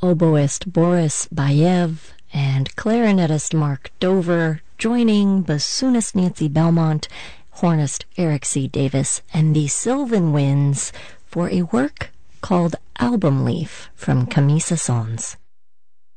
oboist Boris Bayev, and clarinetist Mark Dover, joining bassoonist Nancy Belmont, hornist Eric C. Davis, and the Sylvan Winds for a work called Album Leaf from Camille Saint-Saëns.